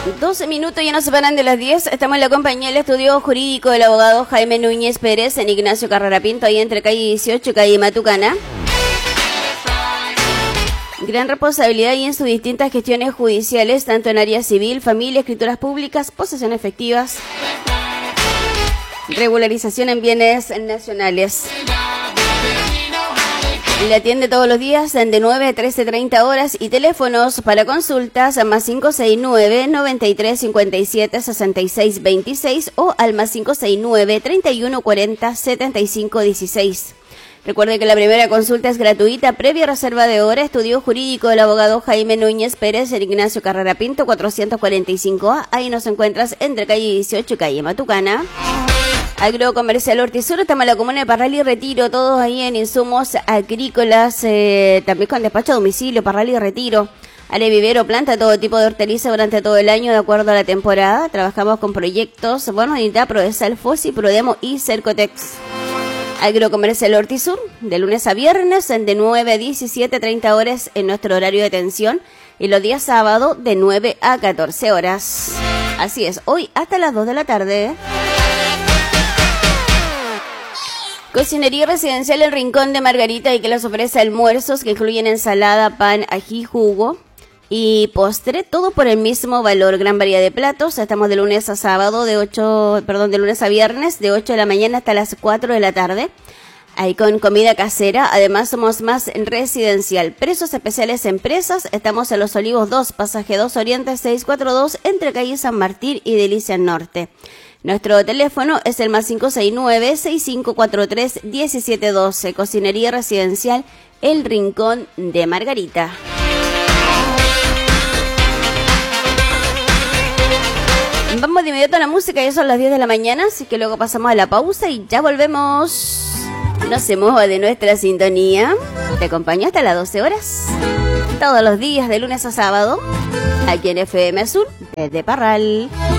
12 minutos ya nos separan de las 10. Estamos en la compañía del estudio jurídico del abogado Jaime Núñez Pérez en Ignacio Carrera Pinto, ahí entre calle 18 y calle Matucana. Gran responsabilidad y en sus distintas gestiones judiciales, tanto en área civil, familia, escrituras públicas, posesiones efectivas, regularización en bienes nacionales. Le atiende todos los días de 9 a 13:30 horas y teléfonos para consultas a más 569 93 57 66 26 o al más 569 31 40 75 16. Recuerde que la primera consulta es gratuita, previa reserva de hora. Estudio jurídico del abogado Jaime Núñez Pérez en Ignacio Carrera Pinto, 445A. Ahí nos encuentras entre calle 18 y calle Matucana. Agrocomercial Hortisur, estamos en la comuna de Parral y Retiro, todos ahí en insumos agrícolas, también con despacho a domicilio, Parral y Retiro. Área vivero, planta todo tipo de hortalizas durante todo el año de acuerdo a la temporada. Trabajamos con proyectos, Bonanita, Prodesal, Fosi, Prodemo y Cercotex. Agrocomercial Hortisur, de lunes a viernes, de 9 a 17:30 horas en nuestro horario de atención. Y los días sábado, de 9 a 14 horas. Así es, hoy hasta las 2 de la tarde. Cocinería residencial El Rincón de Margarita y que les ofrece almuerzos que incluyen ensalada, pan, ají, jugo y postre, todo por el mismo valor. Gran variedad de platos. Estamos de lunes a sábado, de lunes a viernes, de 8 de la mañana hasta las 4 de la tarde. Ahí con comida casera. Además somos más residencial. Precios especiales en presas. Estamos en Los Olivos 2, pasaje 2 Oriente 642, entre calle San Martín y Delicias Norte. Nuestro teléfono es el más 569-6543-1712. Cocinería residencial El Rincón de Margarita. Vamos de inmediato a la música, ya son las 10 de la mañana, así que luego pasamos a la pausa y ya volvemos. No se mueva de nuestra sintonía. Te acompaño hasta las 12 horas. Todos los días, de lunes a sábado, aquí en FM Azul, desde Parral.